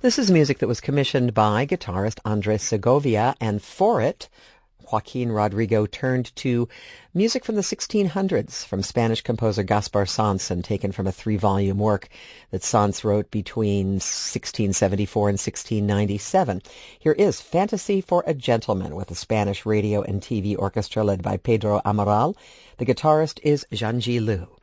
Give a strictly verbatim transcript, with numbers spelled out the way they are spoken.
This is music that was commissioned by guitarist Andres Segovia, and for it, Joaquin Rodrigo turned to music from the sixteen hundreds from Spanish composer Gaspar Sanz, and taken from a three-volume work that Sanz wrote between sixteen seventy-four and sixteen ninety-seven. Here is Fantasy for a Gentleman with a Spanish radio and T V orchestra led by Pedro Amaral. The guitarist is Zhangji Liu.